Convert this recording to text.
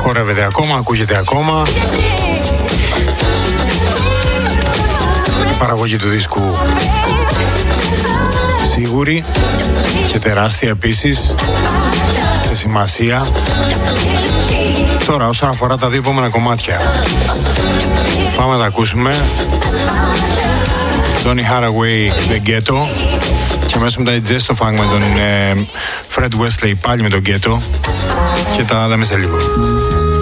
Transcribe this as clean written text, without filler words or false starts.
χορεύεται ακόμα, ακούγεται ακόμα. Η παραγωγή του δίσκου σίγουρη και τεράστια επίσης σε σημασία. Τώρα όσον αφορά τα δύο επόμενα κομμάτια, πάμε να τα ακούσουμε. Donny Haraway, The Ghetto, και μέσα μετά η Jazz Funk με τον Fred Wesley, πάλι με τον Ghetto, και τα λέμε σε λίγο.